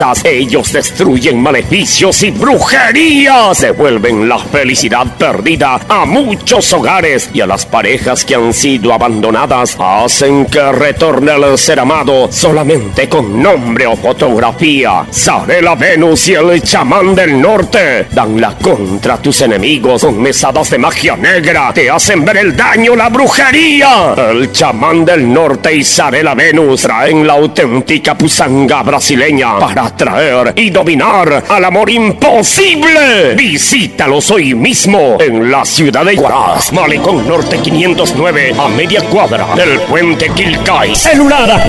Ellos destruyen maleficios y brujerías, devuelven la felicidad perdida a muchos hogares y a las parejas que han sido abandonadas. Hacen que retorne el ser amado solamente con nombre o fotografía. Zarela Venus y el chamán del norte dan la contra a tus enemigos con mesadas de magia negra. Te hacen ver el daño, la brujería. El chamán del norte y Zarela Venus traen la auténtica pusanga brasileña para atraer y dominar al amor imposible. Visítalos hoy mismo en la ciudad de Huaraz, Malecón Norte 509, a media cuadra del puente Quilcay. Celular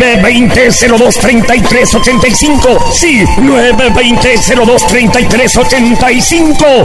920-02-3385. Sí, 920-02-3385.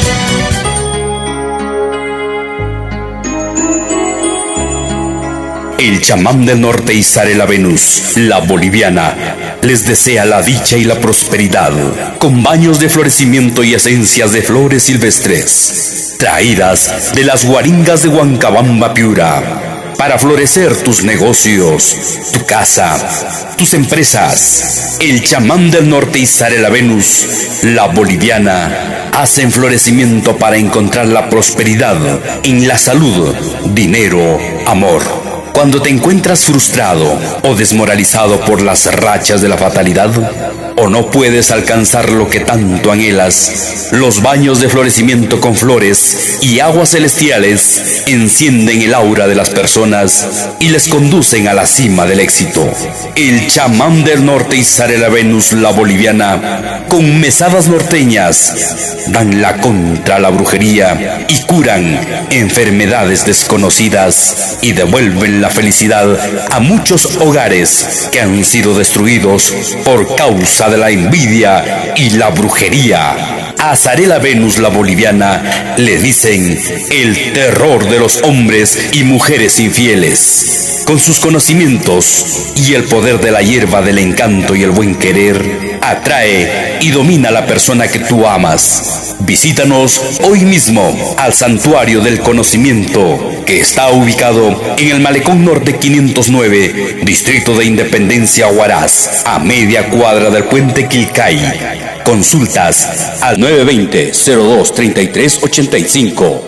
El chamán del norte y Zarela Venus, la boliviana, les desea la dicha y la prosperidad, con baños de florecimiento y esencias de flores silvestres, traídas de las guaringas de Huancabamba, Piura, para florecer tus negocios, tu casa, tus empresas. El chamán del norte y Zarela Venus, la boliviana, hacen florecimiento para encontrar la prosperidad en la salud, dinero, amor. Cuando te encuentras frustrado o desmoralizado por las rachas de la fatalidad, o no puedes alcanzar lo que tanto anhelas, los baños de florecimiento con flores y aguas celestiales encienden el aura de las personas y les conducen a la cima del éxito. El chamán del norte y Zarela Venus, la boliviana, con mesadas norteñas, dan la contra a la brujería y curan enfermedades desconocidas y devuelven la felicidad a muchos hogares que han sido destruidos por causa de la envidia y la brujería. A Zarela Venus, la boliviana, le dicen el terror de los hombres y mujeres infieles. Con sus conocimientos y el poder de la hierba del encanto y el buen querer, atrae y domina a la persona que tú amas. Visítanos hoy mismo al Santuario del Conocimiento, que está ubicado en el Malecón Norte 509, Distrito de Independencia, Huaraz, a media cuadra del puente Quilcay. Consultas al 920-02-3385,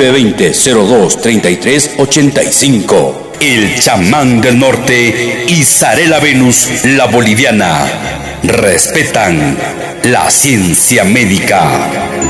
920-02-3385. El chamán del norte y Zarela Venus, la boliviana, respetan la ciencia médica.